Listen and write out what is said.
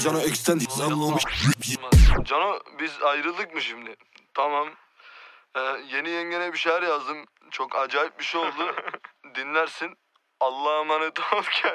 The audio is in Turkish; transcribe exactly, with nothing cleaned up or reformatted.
Cano extend zamlamış. Cano biz ayrıldık mı şimdi? Tamam. Ee, yeni yengene bir şeyler yazdım. Çok acayip bir şey oldu. Dinlersin. Allah'a emanet ol.